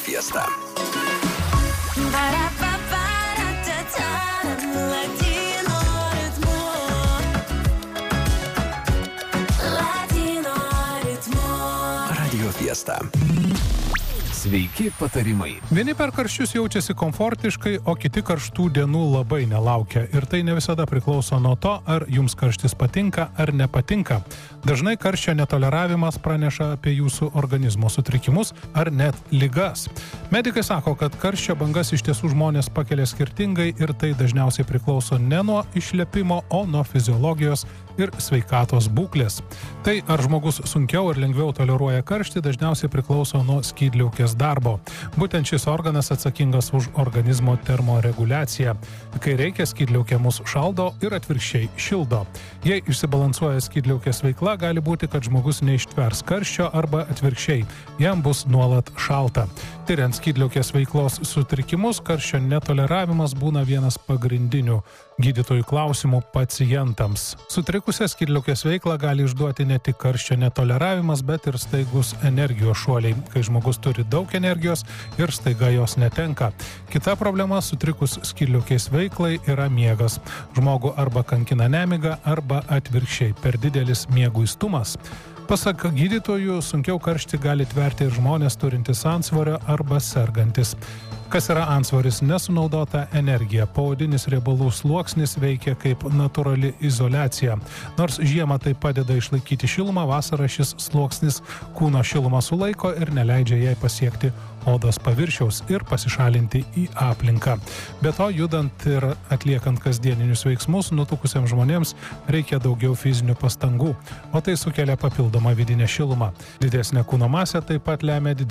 Fiesta. Radio Fiesta. Sveiki patarimai. Vieni per karščius jaučiasi komfortiškai, o kiti karštų dienų labai nelaukia. Ir tai ne visada priklauso nuo to, ar jums karštis patinka ar nepatinka. Dažnai karščio netoleravimas praneša apie jūsų organizmo sutrikimus ar net ligas. Medikai sako, kad karščio bangas iš tiesų žmonės pakelia skirtingai ir tai dažniausiai priklauso ne nuo išlepimo, o nuo fiziologijos ir sveikatos būklės. Tai ar žmogus sunkiau ar lengviau toleruoja karštį dažniausiai priklauso nuo skydliaukės darbo. Būtent šis organas atsakingas už organizmo termoreguliaciją. Kai reikia, skydliaukė mus šaldo ir atvirkščiai šildo. Jei išsibalansuoja skydliaukės veikla, gali būti, kad žmogus neištvers karščio arba atvirkščiai. Jam bus nuolat šalta. Tyriant skydliaukės veiklos sutrikimus, karščio netoleravimas būna vienas pagrindinių gydytojų klausimų pacientams. Sutrikusią skydliaukės veiklą gali išduoti ne tik karščio netoleravimas, bet ir staigus energijos šuoliai, kai žmogus turi daug energijos ir staiga jos netenka. Kita problema sutrikus skydliaukės veiklai yra miegas. Žmogų arba kankina nemiga, arba atvirkščiai per didelis mieguistumas. Pasak gydytojų, sunkiau karštį gali tverti ir žmonės turintys antsvorio arba sergantis. Kas yra antsvoris? Nesunaudota energija. Poodinis riebalų sluoksnis veikia kaip natūrali izoliacija. Nors žiemą tai padeda išlaikyti šilumą, vasarą šis sluoksnis kūno šilumą sulaiko ir neleidžia jai pasiekti odos paviršiaus ir pasišalinti į aplinką. Be to, judant ir atliekant kasdieninius veiksmus, nutukusiems žmonėms reikia daugiau fizinių pastangų, o tai sukelia papildomą vidinę šilumą. Didesnė kūno masė taip pat lemia